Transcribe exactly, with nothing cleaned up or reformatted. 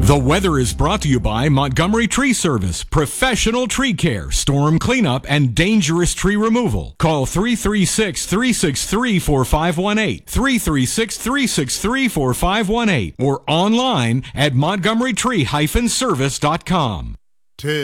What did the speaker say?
The weather is brought to you by Montgomery Tree Service, professional tree care, storm cleanup, and dangerous tree removal. Call three three six, three six three, four five one eight, three three six, three six three, four five one eight, or online at montgomery tree dash service dot com.